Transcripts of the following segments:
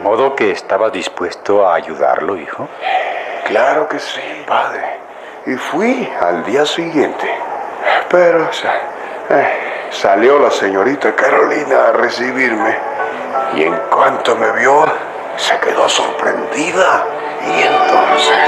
modo que estaba dispuesto a ayudarlo, hijo. Claro que sí, padre. Y fui al día siguiente. Pero salió la señorita Carolina a recibirme. Y en cuanto me vio, se quedó sorprendida. Y entonces...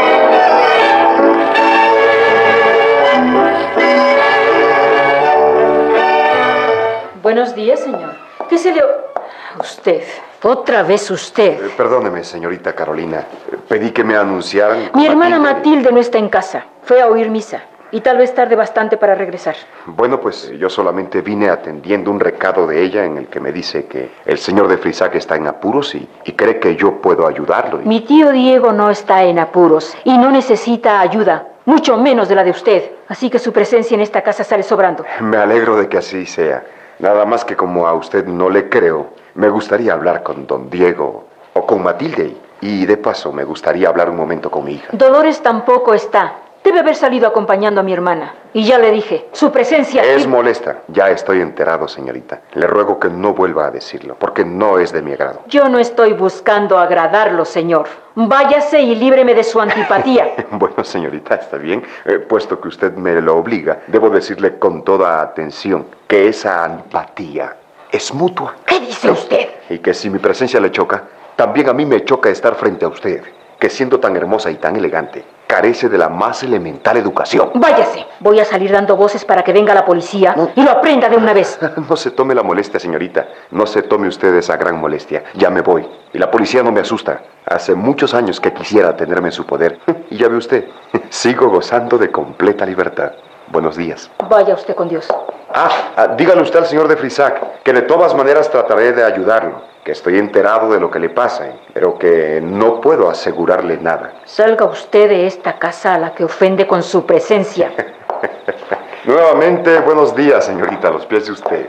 Buenos días, señor. ¿Qué se le... Usted. Otra vez usted. Perdóneme, señorita Carolina. Pedí que me anunciaran... Mi hermana Matilde no está en casa. Fue a oír misa. Y tal vez tarde bastante para regresar. Bueno, pues yo solamente vine atendiendo un recado de ella en el que me dice que el señor de Frisac está en apuros y cree que yo puedo ayudarlo. Mi tío Diego no está en apuros y no necesita ayuda, mucho menos de la de usted. Así que su presencia en esta casa sale sobrando. Me alegro de que así sea. Nada más que como a usted no le creo, me gustaría hablar con don Diego o con Matilde. Y de paso me gustaría hablar un momento con mi hija. Dolores tampoco está. Debe haber salido acompañando a mi hermana. Y ya le dije, su presencia... Es molesta. Ya estoy enterado, señorita. Le ruego que no vuelva a decirlo, porque no es de mi agrado. Yo no estoy buscando agradarlo, señor. Váyase y líbreme de su antipatía. Bueno, señorita, está bien. Puesto que usted me lo obliga, debo decirle con toda atención que esa antipatía es mutua. ¿Qué dice usted? Y que si mi presencia le choca, también a mí me choca estar frente a usted, que siendo tan hermosa y tan elegante, carece de la más elemental educación. Váyase. Voy a salir dando voces para que venga la policía y lo aprenda de una vez. No se tome la molestia, señorita. No se tome usted esa gran molestia. Ya me voy. Y la policía no me asusta. Hace muchos años que quisiera tenerme en su poder. Y ya ve usted, sigo gozando de completa libertad. Buenos días. Vaya usted con Dios. Dígale usted al señor de Frisac que de todas maneras trataré de ayudarlo, que estoy enterado de lo que le pasa, pero que no puedo asegurarle nada. Salga usted de esta casa a la que ofende con su presencia. Nuevamente, buenos días, señorita, a los pies de usted.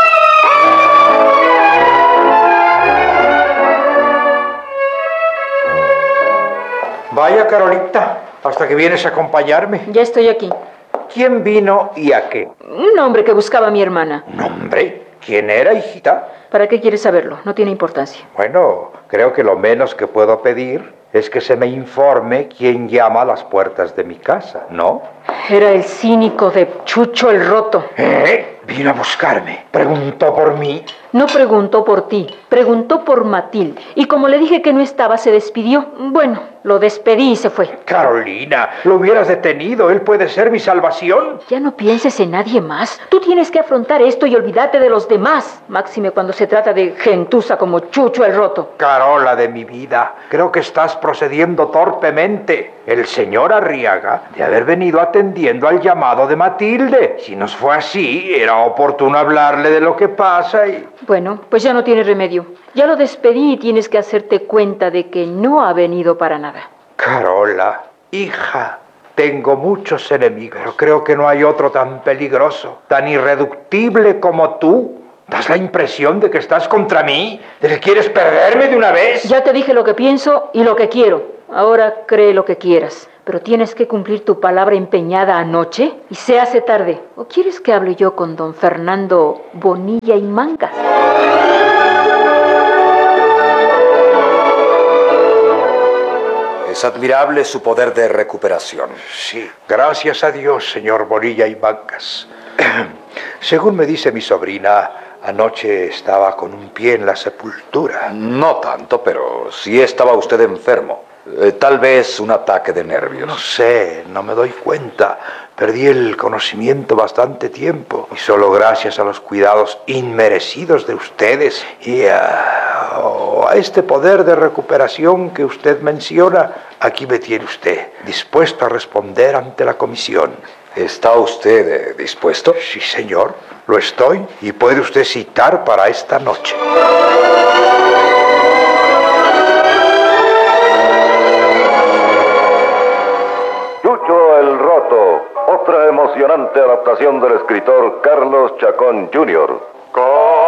Vaya, Carolita, hasta que vienes a acompañarme. Ya estoy aquí. ¿Quién vino y a qué? Un hombre que buscaba a mi hermana. ¿Nombre? ¿Quién era, hijita? ¿Para qué quieres saberlo? No tiene importancia. Bueno, creo que lo menos que puedo pedir es que se me informe quién llama a las puertas de mi casa, ¿no? Era el cínico de Chucho el Roto. Vino a buscarme. Preguntó por mí. No preguntó por ti, preguntó por Matilde. Y como le dije que no estaba, se despidió. Bueno, lo despedí y se fue. Carolina, lo hubieras detenido. Él puede ser mi salvación. Ya no pienses en nadie más. Tú tienes que afrontar esto y olvídate de los demás. Máxime cuando se trata de gentuza como Chucho el Roto. Carola de mi vida, creo que estás procediendo torpemente. El señor Arriaga de haber venido atendiendo al llamado de Matilde. Si nos fue así, era oportuno hablarle de lo que pasa y... Bueno, pues ya no tiene remedio. Ya lo despedí y tienes que hacerte cuenta de que no ha venido para nada. Carola, hija, tengo muchos enemigos, pero creo que no hay otro tan peligroso, tan irreductible como tú. ¿Das la impresión de que estás contra mí? ¿De que quieres perderme de una vez? Ya te dije lo que pienso y lo que quiero. Ahora cree lo que quieras. Pero tienes que cumplir tu palabra empeñada anoche y se hace tarde. ¿O quieres que hable yo con don Fernando Bonilla y Mangas? Es admirable su poder de recuperación. Sí, gracias a Dios, señor Bonilla y Mangas. Según me dice mi sobrina, anoche estaba con un pie en la sepultura. No tanto, pero sí estaba usted enfermo. Tal vez un ataque de nervios. No sé, no me doy cuenta. Perdí el conocimiento bastante tiempo. Y solo gracias a los cuidados inmerecidos de ustedes y a este poder de recuperación que usted menciona, aquí me tiene usted, dispuesto a responder ante la comisión. ¿Está usted dispuesto? Sí, señor, lo estoy. Y puede usted citar para esta noche. Chucho el Roto, otra emocionante adaptación del escritor Carlos Chacón Jr.